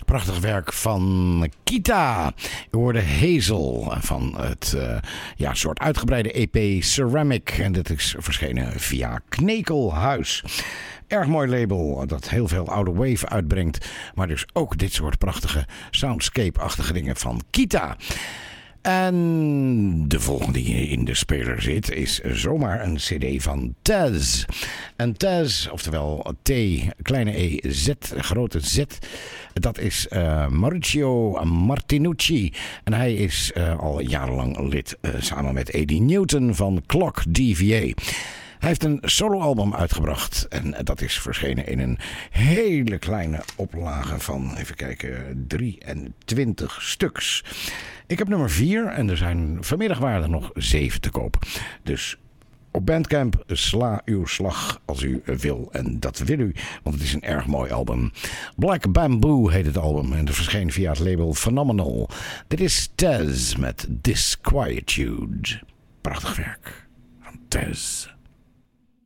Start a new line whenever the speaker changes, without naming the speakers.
Prachtig werk van Kita. U hoorde Hazel van het soort uitgebreide EP Ceramic. En dit is verschenen via Knekelhuis. Erg mooi label dat heel veel oude wave uitbrengt. Maar dus ook dit soort prachtige soundscape-achtige dingen van Kita. En de volgende die in de speler zit is zomaar een cd van Taz. En Taz, oftewel T, kleine E, Z, grote Z. Dat is Mauricio Martinucci. En hij is al jarenlang lid samen met Eddie Newton van Clock DVA. Hij heeft een soloalbum uitgebracht en dat is verschenen in een hele kleine oplage van, even kijken, 23 stuks. Ik heb nummer 4 en er zijn vanmiddag waren er nog 7 te koop. Dus op Bandcamp sla uw slag als u wil en dat wil u, want het is een erg mooi album. Black Bamboo heet het album en dat verscheen via het label Phenomenal. Dit is Taz met Disquietude. Prachtig werk van Taz.